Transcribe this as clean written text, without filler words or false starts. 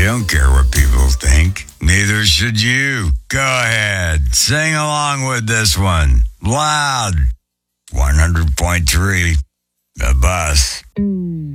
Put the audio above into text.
We don't care what people think. Neither should you. Go ahead. Sing along with this one. Loud. 100.3. The Bus.